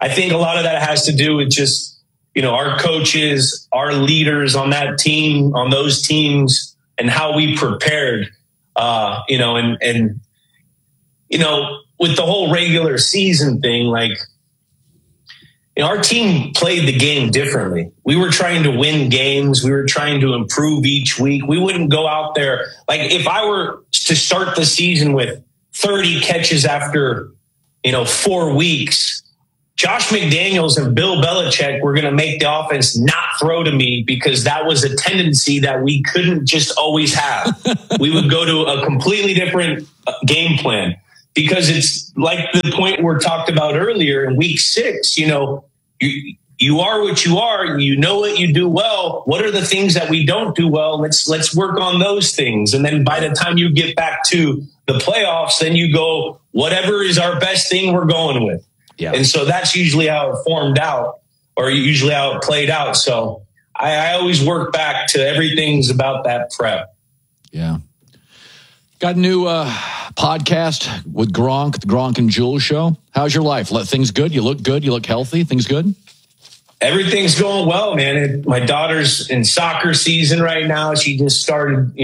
I think a lot of that has to do with just, our coaches, our leaders on that team, on those teams, and how we prepared, and with the whole regular season thing, like, our team played the game differently. We were trying to win games. We were trying to improve each week. We wouldn't go out there. Like, if I were to start the season with 30 catches after, 4 weeks, Josh McDaniels and Bill Belichick were going to make the offense not throw to me, because that was a tendency that we couldn't just always have. We would go to a completely different game plan, because it's like the point we talked about earlier in week 6, you are what you are. You know what you do well. What are the things that we don't do well? Let's work on those things. And then by the time you get back to the playoffs, then you go, whatever is our best thing, we're going with. Yeah. And so that's usually how it formed out, or usually how it played out. So I always work back to everything's about that prep. Yeah. Got a new podcast with Gronk, the Gronk and Jules show. How's your life? Things good? You look good? You look healthy? Things good? Everything's going well, man. My daughter's in soccer season right now. She just started,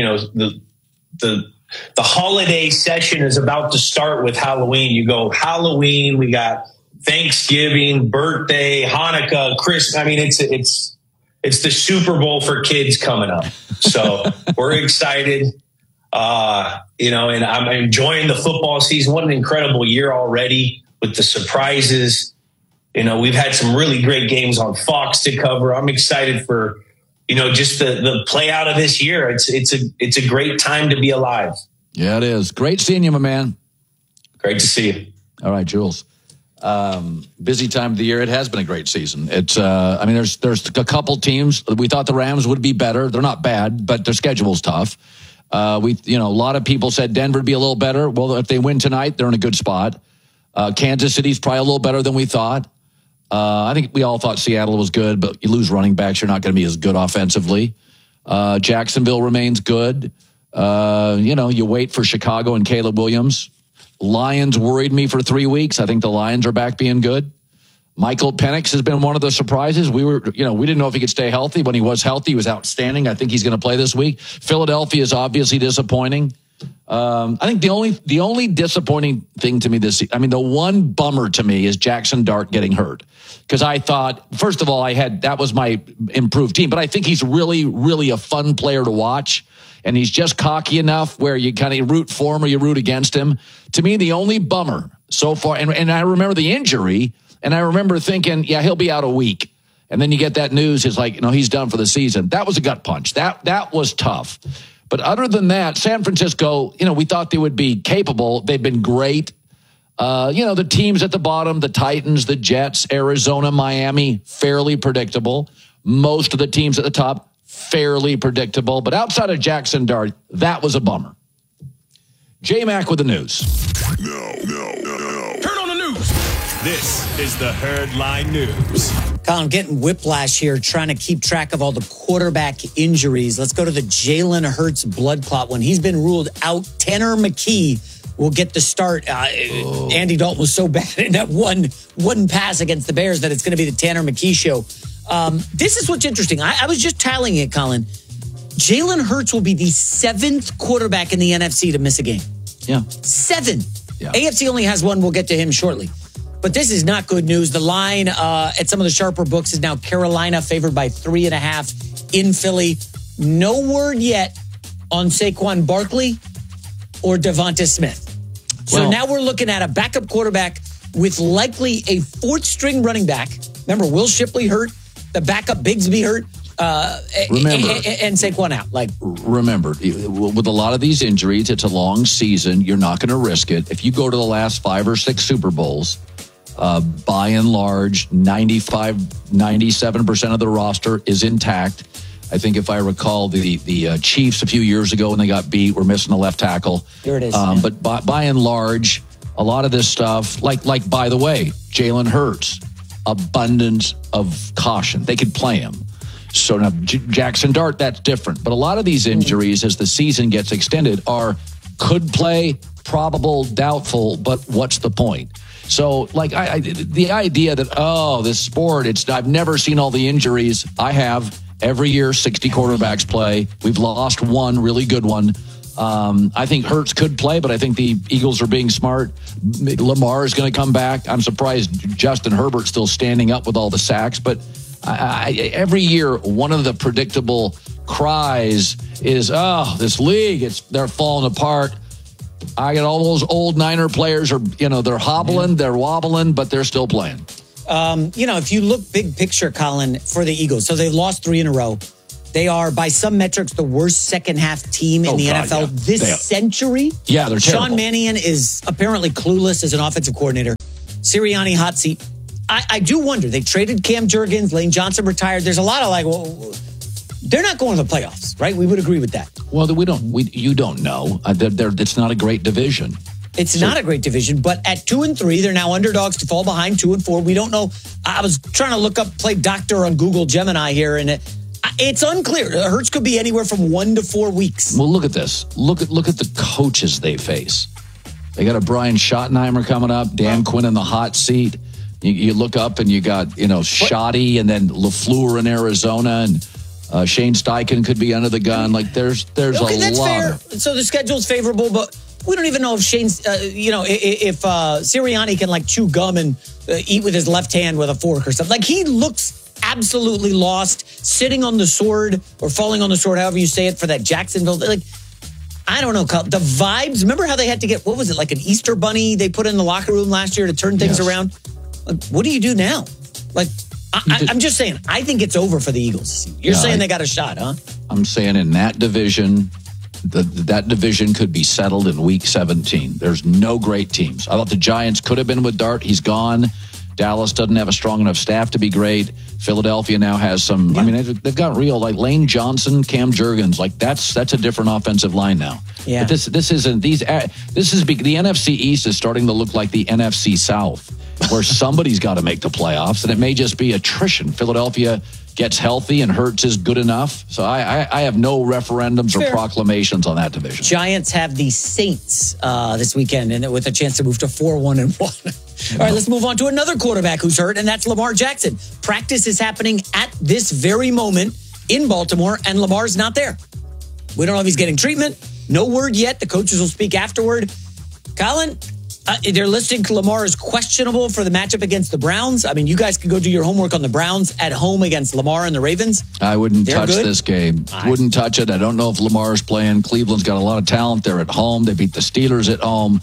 the holiday session is about to start with Halloween. You go Halloween, we got Thanksgiving, birthday, Hanukkah, Christmas. I mean, it's the Super Bowl for kids coming up. So we're excited. And I'm enjoying the football season. What an incredible year already with the surprises. We've had some really great games on Fox to cover. I'm excited for, just the play out of this year. It's a great time to be alive. Yeah, it is. Great seeing you, my man. Great to see you. All right, Jules. Busy time of the year. It has been a great season. It's, there's a couple teams. We thought the Rams would be better. They're not bad, but their schedule's tough. A lot of people said Denver would be a little better. Well, if they win tonight, they're in a good spot. Kansas City's probably a little better than we thought. I think we all thought Seattle was good, but you lose running backs, you're not going to be as good offensively. Jacksonville remains good. You wait for Chicago and Caleb Williams. Lions worried me for 3 weeks. I think the Lions are back being good. Michael Penix has been one of the surprises. We didn't know if he could stay healthy. When he was healthy, he was outstanding. I think he's going to play this week. Philadelphia is obviously disappointing. I think the only disappointing thing to me the one bummer to me is Jackson Dart getting hurt. Because I thought, first of all, that was my improved team, but I think he's really, really a fun player to watch. And he's just cocky enough where you kind of root for him or you root against him. To me, the only bummer so far, and I remember the injury, and I remember thinking, yeah, he'll be out a week. And then you get that news, it's like, he's done for the season. That was a gut punch. That was tough. But other than that, San Francisco, we thought they would be capable. They've been great. The teams at the bottom, the Titans, the Jets, Arizona, Miami, fairly predictable. Most of the teams at the top, fairly predictable. But outside of Jackson Dart, that was a bummer. J-Mac with the news. No. Turn on the news. This is the Herd Line News. Colin, getting whiplash here, trying to keep track of all the quarterback injuries. Let's go to the Jalen Hurts blood clot one. He's been ruled out. Tanner McKee will get the start. Andy Dalton was so bad in that one pass against the Bears that it's going to be the Tanner McKee show. This is what's interesting. I was just tallying it, Colin. Jalen Hurts will be the 7th quarterback in the NFC to miss a game. Yeah. 7. Yeah. AFC only has 1. We'll get to him shortly. But this is not good news. The line at some of the sharper books is now Carolina favored by 3.5 in Philly. No word yet on Saquon Barkley or Devonta Smith. So now we're looking at a backup quarterback with likely a 4th-string running back. Remember, Will Shipley hurt. The backup Bigsby hurt. And Saquon out. Remember, with a lot of these injuries, it's a long season. You're not going to risk it. If you go to the last 5 or 6 Super Bowls, by and large, 95, 97% of the roster is intact. I think if I recall, the Chiefs a few years ago when they got beat were missing a left tackle. Here it is. But by and large, a lot of this stuff, like by the way, Jalen Hurts, abundance of caution. They could play him. So now Jackson Dart, that's different. But a lot of these injuries, as the season gets extended, are could play, probable, doubtful, but what's the point? So, like, the idea that, this sport, I've never seen all the injuries. I have. Every year, 60 quarterbacks play. We've lost one really good one. I think Hurts could play, but I think the Eagles are being smart. Lamar is going to come back. I'm surprised Justin Herbert's still standing up with all the sacks. But every year, one of the predictable cries is, this league, they're falling apart. I got all those old Niner players they're hobbling, they're wobbling, but they're still playing. If you look big picture, Colin, for the Eagles, so they've lost 3 in a row. They are, by some metrics, the worst second-half team in the NFL this century. Yeah, they're terrible. Sean Mannion is apparently clueless as an offensive coordinator. Sirianni, hot seat. I do wonder. They traded Cam Jurgens. Lane Johnson retired. There's a lot of they're not going to the playoffs, right? We would agree with that. Well, you don't know. It's not a great division. It's not a great division, but at 2-3, they're now underdogs to fall behind 2-4. We don't know. I was trying to play doctor on Google Gemini here, and it's unclear. Hurts could be anywhere from 1 to 4 weeks. Well, look at this. Look at the coaches they face. They got a Brian Schottenheimer coming up, Dan Quinn in the hot seat. You look up and you got Shoddy, and then LaFleur in Arizona, and Shane Steichen could be under the gun. Like there's a that's lot. Fair. So the schedule's favorable, but we don't even know if Shane's, if Sirianni can chew gum and eat with his left hand with a fork or something. Like he looks absolutely lost, sitting on the sword or falling on the sword, however you say it, for that Jacksonville. I don't know, the vibes. Remember how they had to get, what was it, like an Easter bunny they put in the locker room last year to turn things around? What do you do now? I'm just saying, I think it's over for the Eagles. You're saying they got a shot, huh? I'm saying in that division, that division could be settled in week 17. There's no great teams. I thought the Giants could have been with Dart. He's gone. Dallas doesn't have a strong enough staff to be great. Philadelphia now has some. Yeah. I mean, they've got real, Lane Johnson, Cam Jurgens. That's a different offensive line now. Yeah. But this isn't the NFC East is starting to look like the NFC South, where somebody's got to make the playoffs, and it may just be attrition. Philadelphia gets healthy and Hurts is good enough. So I have no referendums or proclamations on that division. Giants have the Saints this weekend, and with a chance to move to 4-1-1. All right, let's move on to another quarterback who's hurt, and that's Lamar Jackson. Practice is happening at this very moment in Baltimore, and Lamar's not there. We don't know if he's getting treatment. No word yet. The coaches will speak afterward. Colin, they're listing Lamar as questionable for the matchup against the Browns. I mean, you guys can go do your homework on the Browns at home against Lamar and the Ravens. I wouldn't touch this game. Wouldn't touch it. I don't know if Lamar's playing. Cleveland's got a lot of talent. They're at home. They beat the Steelers at home.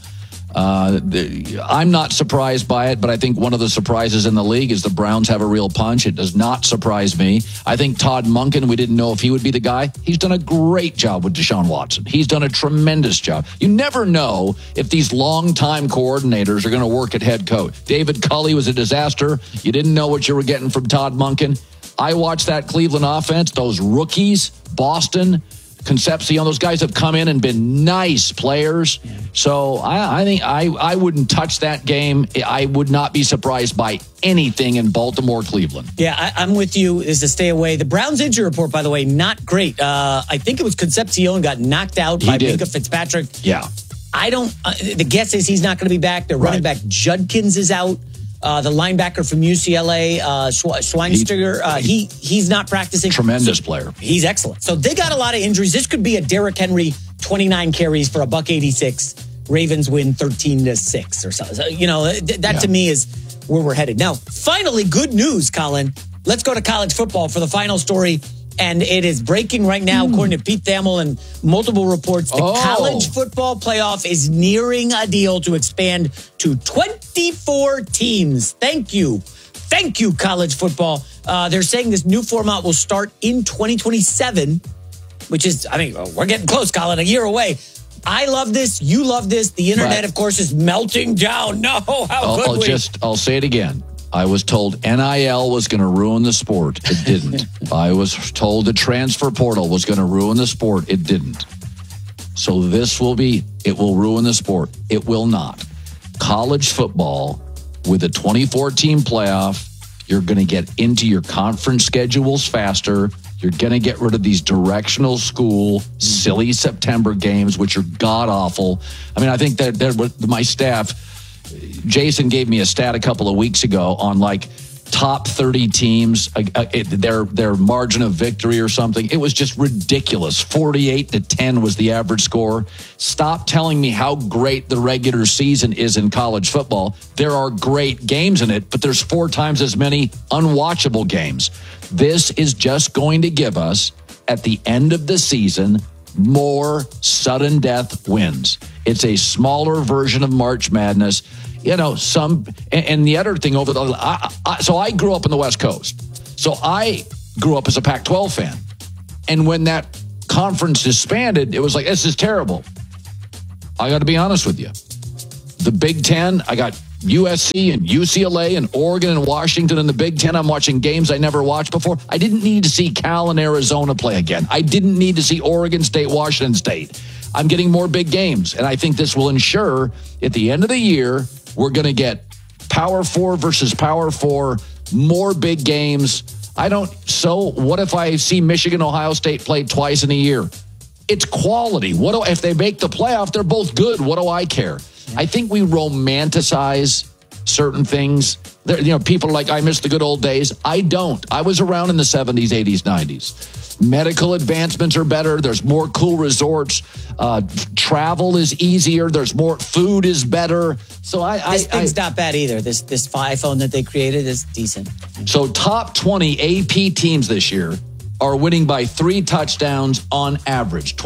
I'm not surprised by it, but I think one of the surprises in the league is the Browns have a real punch. It does not surprise me. I think Todd Monken, we didn't know if he would be the guy. He's done a great job with Deshaun Watson. He's done a tremendous job. You never know if these longtime coordinators are going to work at head coach. David Culley was a disaster. You didn't know what you were getting from Todd Monken. I watched that Cleveland offense, those rookies, Boston, Concepcion, those guys have come in and been nice players. So I think I wouldn't touch that game. I would not be surprised by anything in Baltimore, Cleveland. Yeah, I'm with you. Is to stay away. The Browns injury report, by the way, not great. I think it was Concepcion got knocked out by Minka Fitzpatrick. Yeah. I don't. The guess is he's not going to be back. Their running back Judkins is out. The linebacker from UCLA, Schweinsteiger, he's not practicing. Tremendous player. He's excellent. So they got a lot of injuries. This could be a Derrick Henry 29 carries for $186. Ravens win 13-6 or something. So, that to me is where we're headed. Now, finally, good news, Colin. Let's go to college football for the final story. And it is breaking right now, according to Pete Thamel and multiple reports. The college football playoff is nearing a deal to expand to 24 teams. Thank you. Thank you, college football. They're saying this new format will start in 2027, which is, we're getting close, Colin, a year away. I love this. You love this. The internet, of course, is melting down. No, how could we? I'll say it again. I was told NIL was going to ruin the sport. It didn't. I was told the transfer portal was going to ruin the sport. It didn't. So it will ruin the sport. It will not. College football with a 24-team playoff, you're going to get into your conference schedules faster. You're going to get rid of these directional school, silly September games, which are god-awful. I think that my staff Jason gave me a stat a couple of weeks ago on like top 30 teams, their margin of victory or something. It was just ridiculous. 48-10 was the average score. Stop telling me how great the regular season is in college football. There are great games in it, but there's 4 times as many unwatchable games. This is just going to give us, at the end of the season, more sudden death wins. It's a smaller version of March Madness. And the other thing so I grew up in the West Coast. So I grew up as a Pac-12 fan. And when that conference disbanded, it was like, this is terrible. I got to be honest with you. The Big Ten, I got USC and UCLA and Oregon and Washington in the Big Ten. I'm watching games I never watched before. I didn't need to see Cal and Arizona play again. I didn't need to see Oregon State, Washington State. I'm getting more big games. And I think this will ensure at the end of the year, we're going to get Power 4 versus Power 4, more big games. So what if I see Michigan, Ohio State play twice in a year? It's quality. If they make the playoff, they're both good. What do I care? I think we romanticize certain things. People are like, I miss the good old days. I don't. I was around in the 70s, 80s, 90s. Medical advancements are better. There's more cool resorts. Travel is easier. There's more. Food is better. So this thing's not bad either. This iPhone that they created is decent. So top 20 AP teams this year are winning by 3 touchdowns on average,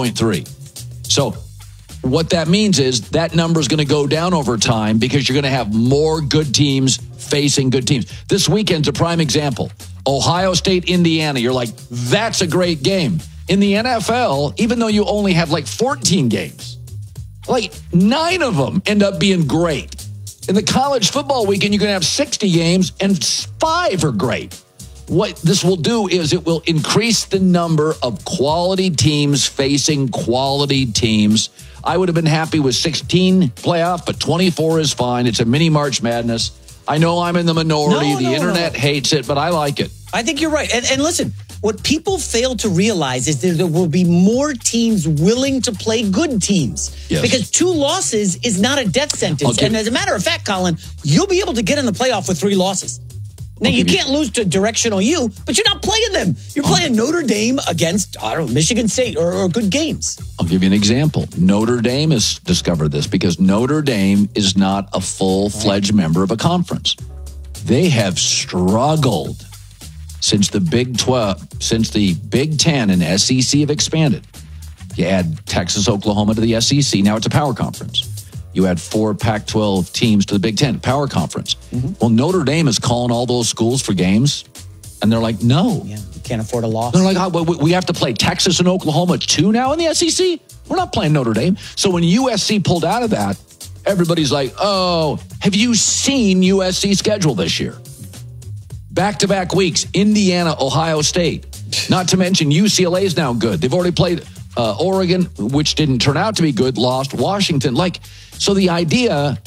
21.3. So what that means is that number is going to go down over time because you're going to have more good teams facing good teams. This weekend's a prime example. Ohio State, Indiana. You're like, that's a great game. In the NFL, even though you only have like 14 games, like 9 of them end up being great. In the college football weekend, you're going to have 60 games and 5 are great. What this will do is it will increase the number of quality teams facing quality teams. I would have been happy with 16 playoff, but 24 is fine. It's a mini March Madness. I know I'm in the minority. The internet hates it, but I like it. I think you're right. And listen, what people fail to realize is there will be more teams willing to play good teams. Yes. Because 2 losses is not a death sentence. And as a matter of fact, Colin, you'll be able to get in the playoff with 3 losses. Now, you can't lose to Directional U, but you're not playing them. You're playing Notre Dame against, Michigan State or good games. I'll give you an example. Notre Dame has discovered this because Notre Dame is not a full-fledged member of a conference. They have struggled since the Big 12, since the Big 10 and SEC have expanded. You add Texas, Oklahoma to the SEC. Now it's a power conference. You add 4 Pac-12 teams to the Big 10, power conference. Mm-hmm. Well, Notre Dame is calling all those schools for games, and they're like, no. Yeah, you can't afford a loss. They're like, we have to play Texas and Oklahoma too now in the SEC? We're not playing Notre Dame. So when USC pulled out of that, everybody's like, oh, have you seen USC's schedule this year? Back-to-back weeks, Indiana, Ohio State. Not to mention UCLA is now good. They've already played Oregon, which didn't turn out to be good, lost. Washington, so the idea,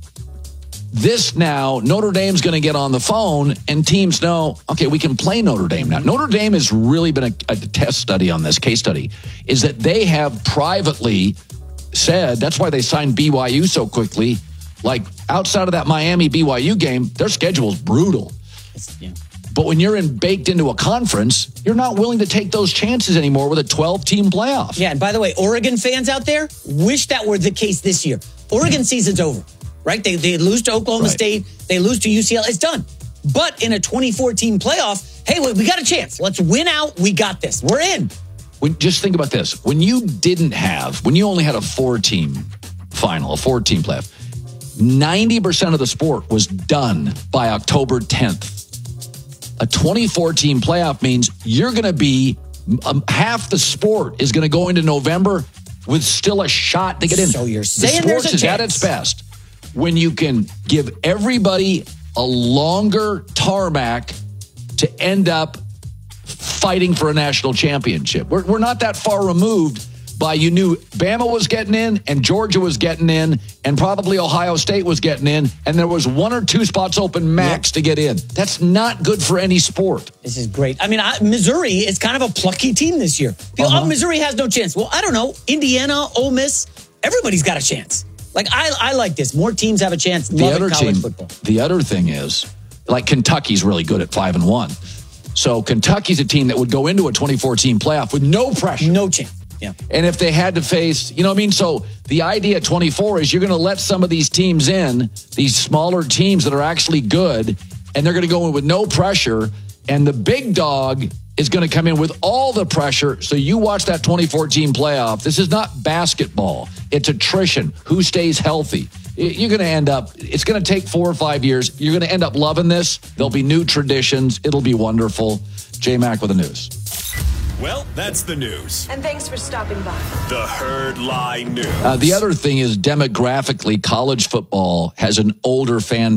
this now, Notre Dame's going to get on the phone and teams know, okay, we can play Notre Dame now. Notre Dame has really been a test study on this, case study, is that they have privately said, that's why they signed BYU so quickly, like outside of that Miami BYU game, their schedule is brutal. Yeah. But when you're baked into a conference, you're not willing to take those chances anymore with a 12-team playoff. Yeah, and by the way, Oregon fans out there, wish that were the case this year. Oregon season's over, right? They lose to Oklahoma State. They lose to UCLA. It's done. But in a 24-team playoff, hey, we got a chance. Let's win out. We got this. We're in. Just think about this. When you only had a 4-team final, a 4-team playoff, 90% of the sport was done by October 10th. A 24-team playoff means you're going to be half the sport is going to go into November with still a shot to get in. So you're saying there's a chance. The sports is at its best when you can give everybody a longer tarmac to end up fighting for a national championship. We're not that far removed by, you knew Bama was getting in and Georgia was getting in and probably Ohio State was getting in, and there was 1 or 2 spots open max to get in. That's not good for any sport. This is great. I mean, Missouri is kind of a plucky team this year. Missouri has no chance. Well, I don't know. Indiana, Ole Miss, everybody's got a chance. Like, I like this. More teams have a chance loving college football. The other thing is, like, Kentucky's really good at 5-1. So Kentucky's a team that would go into a 24-team playoff with no pressure. No chance. Yeah. And if they had to face, you know what I mean? So the idea at 24 is you're going to let some of these teams in, these smaller teams that are actually good, and they're going to go in with no pressure. And the big dog is going to come in with all the pressure. So you watch that 24-team playoff. This is not basketball. It's attrition. Who stays healthy? You're going to end up, it's going to take 4 or 5 years. You're going to end up loving this. There'll be new traditions. It'll be wonderful. J-Mac with the news. Well, that's the news. And thanks for stopping by. The Herd Lie News. The other thing is, demographically, college football has an older fan